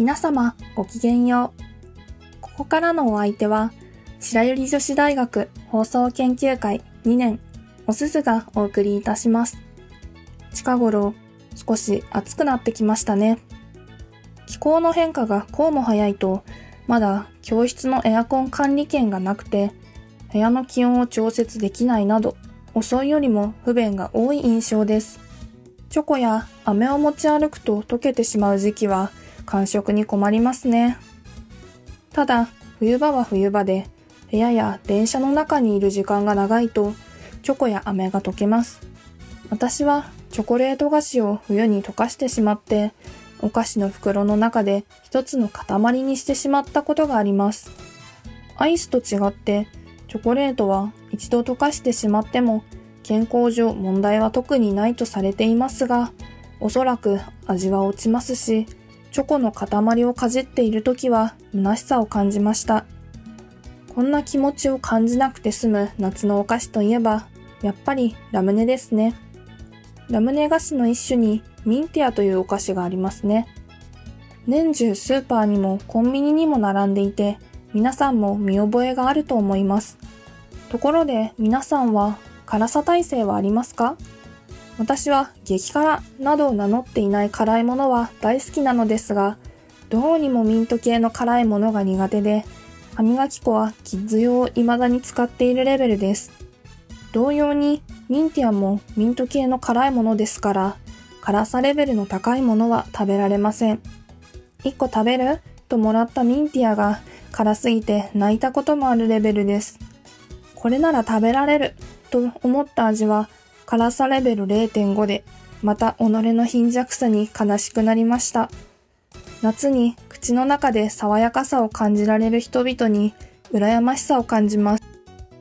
皆様ごきげんよう。ここからのお相手は白百合女子大学放送研究会2年おすずがお送りいたします。近頃少し暑くなってきましたね。気候の変化がこうも早いとまだ教室のエアコン管理権がなくて部屋の気温を調節できないなど遅いよりも不便が多い印象です。チョコや飴を持ち歩くと溶けてしまう時期は感触に困りますね。ただ冬場は冬場で部屋や電車の中にいる時間が長いとチョコや飴が溶けます。私はチョコレート菓子を冬に溶かしてしまってお菓子の袋の中で一つの塊にしてしまったことがあります。アイスと違ってチョコレートは一度溶かしてしまっても健康上問題は特にないとされていますが、おそらく味は落ちますし、チョコの塊をかじっているときは虚しさを感じました。こんな気持ちを感じなくて済む夏のお菓子といえば、やっぱりラムネですね。ラムネ菓子の一種にミンティアというお菓子がありますね。年中スーパーにもコンビニにも並んでいて、皆さんも見覚えがあると思います。ところで皆さんは辛さ耐性はありますか？私は激辛などを名乗っていない辛いものは大好きなのですが、どうにもミント系の辛いものが苦手で、歯磨き粉はキッズ用を未だに使っているレベルです。同様にミンティアもミント系の辛いものですから、辛さレベルの高いものは食べられません。1個食べる？ともらったミンティアが辛すぎて泣いたこともあるレベルです。これなら食べられると思った味は辛さレベル 0.5 で、また己の貧弱さに悲しくなりました。夏に口の中で爽やかさを感じられる人々に羨ましさを感じます。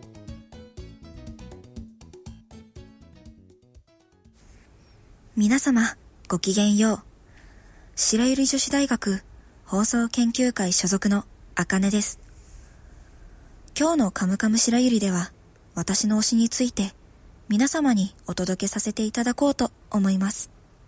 皆様ごきげんよう。白百合女子大学放送研究会所属のあかねです。今日のカムカム白百合では私の推しについて皆様にお届けさせていただこうと思います。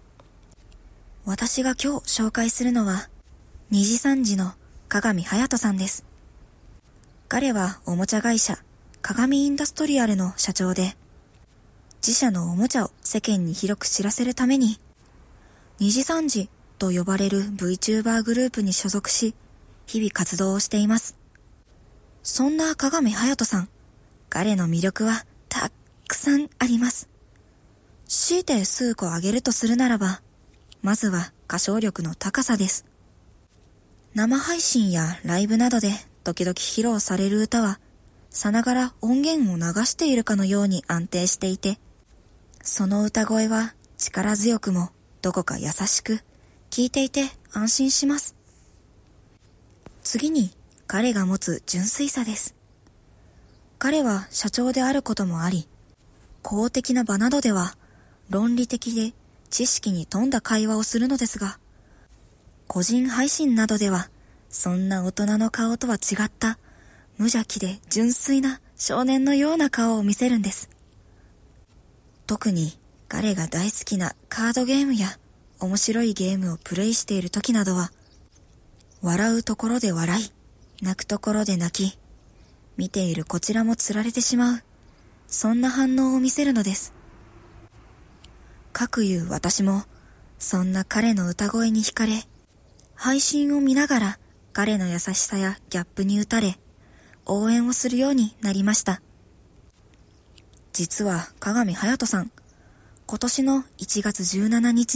私が今日紹介するのは2時3時の鏡隼人さんです。彼はおもちゃ会社鏡インダストリアルの社長で、自社のおもちゃを世間に広く知らせるために2時3時と呼ばれる VTuber グループに所属し日々活動をしています。そんな鏡隼人さん、彼の魅力はたくさんあります。強いて数個挙げるとするならば、まずは歌唱力の高さです。生配信やライブなどで時々披露される歌は、さながら音源を流しているかのように安定していて、その歌声は力強くもどこか優しく、聴いていて安心します。次に彼が持つ純粋さです。彼は社長であることもあり、公的な場などでは論理的で知識に富んだ会話をするのですが、個人配信などではそんな大人の顔とは違った無邪気で純粋な少年のような顔を見せるんです。特に彼が大好きなカードゲームや面白いゲームをプレイしている時などは、笑うところで笑い、泣くところで泣き、見ているこちらもつられてしまう、そんな反応を見せるのです。かくいう私もそんな彼の歌声に惹かれ、配信を見ながら彼の優しさやギャップに打たれ、応援をするようになりました。実は鏡隼人さん、今年の1月17日